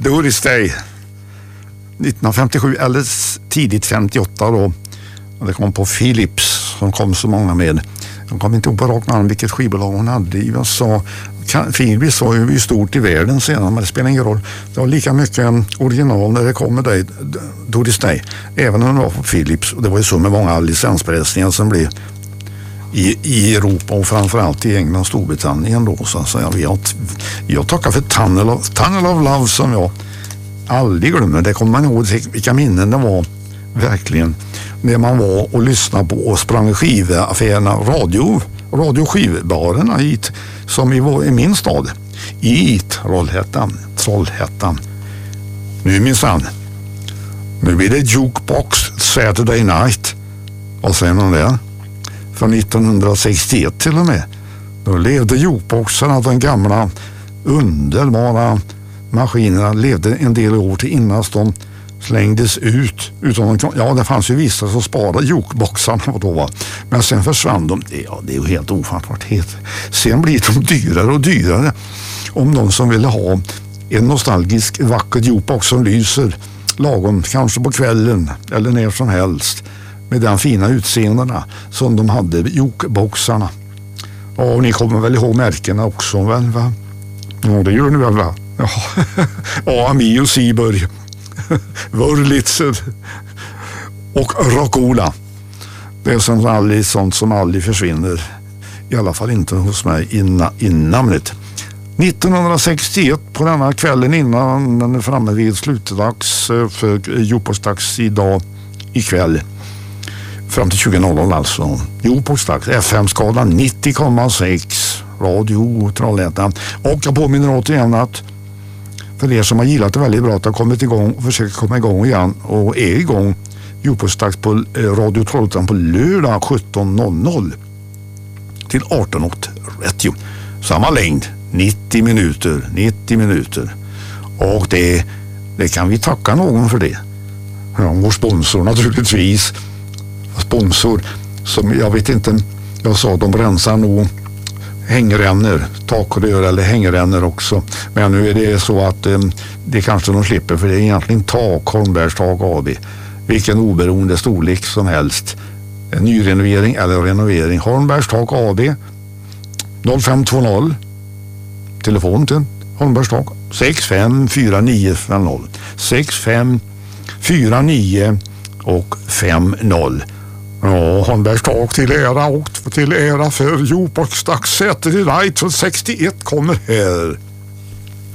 Doris Day 1957 eller tidigt 58 då. Det kom på Philips som kom så många med. Jag kommer inte ihåg på rakt namn vilket skivbolag hon hade i USA. Philips var ju stort i världen sedan, men det spelar ingen roll. Det var lika mycket original när det kom med dig, Doris Day. Även om det var på Philips. Och det var ju så med många licenspressningar som blev i Europa och framförallt i England och Storbritannien då. Så jag tackar för Tunnel of Love som jag aldrig glömmer. Det kommer man ihåg vilka minnen det var verkligen. När man var och lyssnade på och sprang i skivaffärerna, radioskivbarerna hit, som i min stad i Trollhättan. Nu minsann. Nu blir det Jukebox Saturday Night. Vad säger man där? Från 1961 till och med. Då levde jukeboxarna, de gamla underbara maskinerna, levde en del år till innan de slängdes ut. Det fanns ju vissa som sparade jukeboxarna då, va? Men sen försvann de. Det är ju helt ofattbart. Sen blir de dyrare och dyrare. Om någon som ville ha en nostalgisk vacker jukebox som lyser lagom, kanske på kvällen eller när som helst, med den fina utseendena som de hade, jukeboxarna. Och ni kommer väl ihåg märkena också, väl, va? Ja, det gör ni väl, va? Ja, AMI och Seaburg, Wurlitzer och Rockola. Det är sånt som aldrig försvinner. I alla fall inte hos mig i namnet. 1961 på denna kvällen innan den är framme vid slutdags för jukeboxdags idag ikväll. Fram till 20.00 alltså. Jukeboxdags, FM-skalan 90,6 Radio Trollhättan. Och jag påminner återigen att för er som har gillat det väldigt bra att ha kommit igång och försöker komma igång igen och är igång jukeboxdags på Radio Trollhättan på lördag 17.00 till 18.30. Samma längd, 90 minuter. Och det kan vi tacka någon för det. Ja, vår sponsor naturligtvis. Sponsor som, jag vet inte, jag sa de rensar nog hängrännor, takrör eller hängrännor också. Men nu är det så att det kanske de slipper, för det är egentligen Holmbergs Tak AB. Vilken oberoende storlek som helst. En nyrenovering eller renovering. Holmbergs Tak AB 0520 telefon till Holmbergs Tak 654950 6549 och 50. Ja, Holmbergs Tak till ära och till ära för jukeboxdags Saturday Night 61 kommer här.